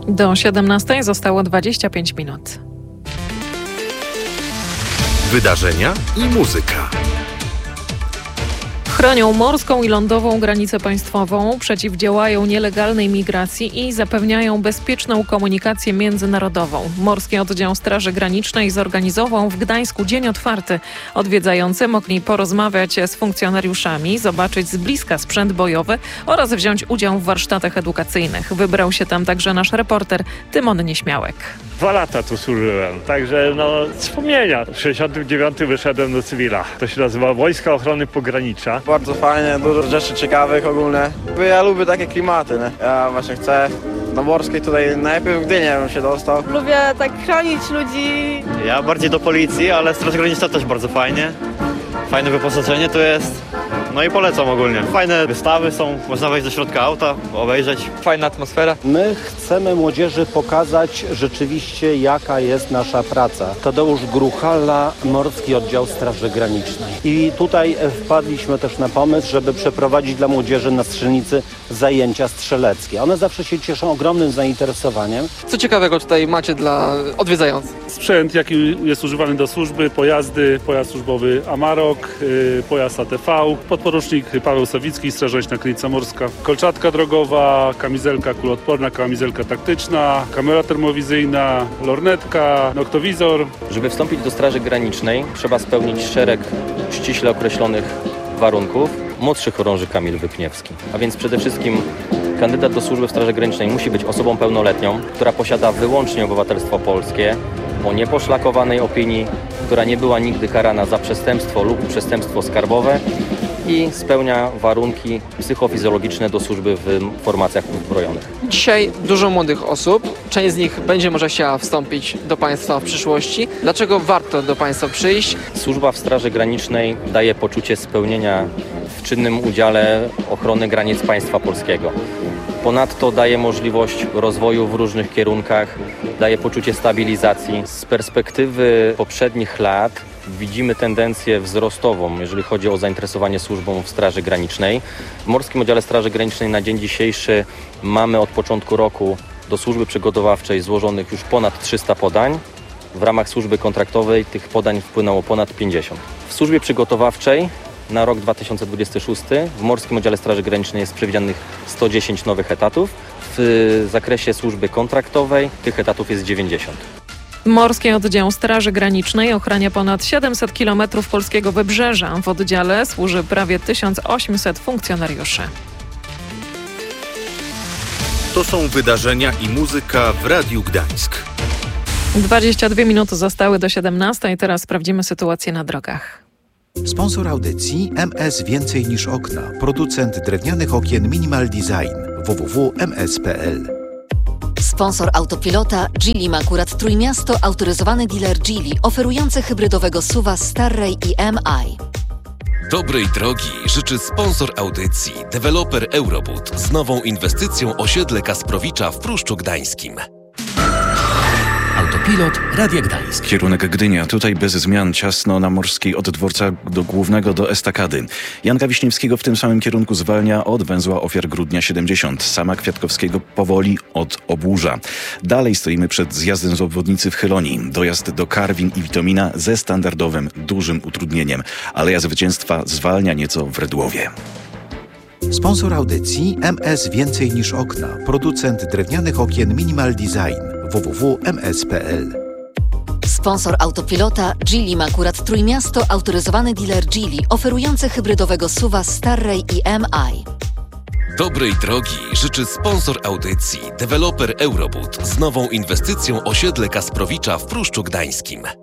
Do 17 zostało 25 minut. Wydarzenia i muzyka. Chronią morską i lądową granicę państwową, przeciwdziałają nielegalnej migracji i zapewniają bezpieczną komunikację międzynarodową. Morski Oddział Straży Granicznej zorganizował w Gdańsku dzień otwarty. Odwiedzający mogli porozmawiać z funkcjonariuszami, zobaczyć z bliska sprzęt bojowy oraz wziąć udział w warsztatach edukacyjnych. Wybrał się tam także nasz reporter Tymon Nieśmiałek. 2 lata tu służyłem, także wspomnienia. W 69 wyszedłem do cywila. To się nazywa Wojska Ochrony Pogranicza. Bardzo fajnie, dużo rzeczy ciekawych ogólnie. Ja lubię takie klimaty, nie? Ja właśnie chcę na Morskiej tutaj, najlepiej w Gdynię bym się dostał. Lubię tak chronić ludzi. Ja bardziej do policji, ale Straż Graniczna też bardzo fajnie. Fajne wyposażenie tu jest. No i polecam ogólnie. Fajne wystawy są, można wejść do środka auta, obejrzeć. Fajna atmosfera. My chcemy młodzieży pokazać rzeczywiście, jaka jest nasza praca. Tadeusz Gruchalla, Morski Oddział Straży Granicznej. I tutaj wpadliśmy też na pomysł, żeby przeprowadzić dla młodzieży na strzelnicy zajęcia strzeleckie. One zawsze się cieszą ogromnym zainteresowaniem. Co ciekawego tutaj macie dla odwiedzających? Sprzęt, jaki jest używany do służby, pojazdy, pojazd służbowy Amarok, pojazd ATV, podporucznik Paweł Sawicki, Straż Graniczna Krynica Morska, kolczatka drogowa, kamizelka kuloodporna, kamizelka taktyczna, kamera termowizyjna, lornetka, noktowizor. Żeby wstąpić do Straży Granicznej, trzeba spełnić szereg ściśle określonych warunków. Młodszy chorąży Kamil Wypniewski. A więc przede wszystkim kandydat do służby w Straży Granicznej musi być osobą pełnoletnią, która posiada wyłącznie obywatelstwo polskie, o nieposzlakowanej opinii, która nie była nigdy karana za przestępstwo lub przestępstwo skarbowe i spełnia warunki psychofizjologiczne do służby w formacjach uzbrojonych. Dzisiaj dużo młodych osób, część z nich będzie może chciała wstąpić do państwa w przyszłości. Dlaczego warto do państwa przyjść? Służba w Straży Granicznej daje poczucie spełnienia w czynnym udziale ochrony granic państwa polskiego. Ponadto daje możliwość rozwoju w różnych kierunkach, daje poczucie stabilizacji. Z perspektywy poprzednich lat widzimy tendencję wzrostową, jeżeli chodzi o zainteresowanie służbą w Straży Granicznej. W Morskim Oddziale Straży Granicznej na dzień dzisiejszy mamy od początku roku do służby przygotowawczej złożonych już ponad 300 podań. W ramach służby kontraktowej tych podań wpłynęło ponad 50. W służbie przygotowawczej na rok 2026 w Morskim Oddziale Straży Granicznej jest przewidzianych 110 nowych etatów. W zakresie służby kontraktowej tych etatów jest 90. Morski Oddział Straży Granicznej ochrania ponad 700 km polskiego wybrzeża. W oddziale służy prawie 1800 funkcjonariuszy. To są wydarzenia i muzyka w Radiu Gdańsk. 22 minuty zostały do 17. Teraz sprawdzimy sytuację na drogach. Sponsor audycji MS Więcej niż okna. Producent drewnianych okien Minimal Design. www.ms.pl. Sponsor Autopilota Geely Makurat Trójmiasto, autoryzowany dealer Geely oferujący hybrydowego SUV-a Starray i MI. Dobrej drogi życzy sponsor audycji, deweloper Eurobud z nową inwestycją osiedle Kasprowicza w Pruszczu Gdańskim. Autopilot Radia Gdańsk. Kierunek Gdynia. Tutaj bez zmian ciasno na Morskiej od dworca do Głównego do Estakady. Janka Wiśniewskiego w tym samym kierunku zwalnia od węzła Ofiar Grudnia 70. Sama Kwiatkowskiego powoli od Obłuża. Dalej stoimy przed zjazdem z obwodnicy w Chylonii. Dojazd do Karwin i Witomina ze standardowym, dużym utrudnieniem. Aleja Zwycięstwa zwalnia nieco w Redłowie. Sponsor audycji MS Więcej niż okna. Producent drewnianych okien Minimal Design. www.ms.pl. Sponsor Autopilota Geely Makurat Trójmiasto, autoryzowany dealer Geely oferujący hybrydowego SUV-a Starray i MI. Dobrej drogi życzy sponsor audycji, deweloper Eurobud z nową inwestycją osiedle Kasprowicza w Pruszczu Gdańskim.